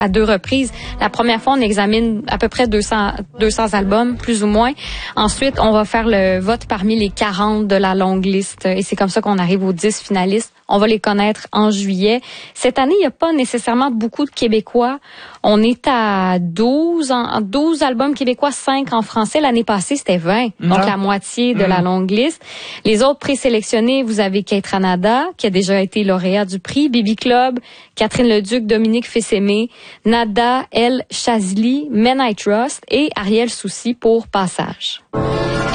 à 2 reprises. La première fois, on examine à peu près 200 albums, plus ou moins. Ensuite, on va faire le vote parmi les 40 de la longue liste. Et c'est comme ça qu'on arrive aux 10 finalistes. On va les connaître en juillet. Cette année, il n'y a pas nécessairement beaucoup de Québécois. On est à 12 albums québécois, 5 en français. L'année passée, c'était 20. Donc, la moitié de la longue liste. Les autres présélectionnés, vous avez Kate Ranada, qui a déjà été lauréat du prix, Baby Club, Catherine Leduc, Dominique Fils-Aimé, Nada, El Chazli, Men I Trust et Ariel Soucy pour Passage.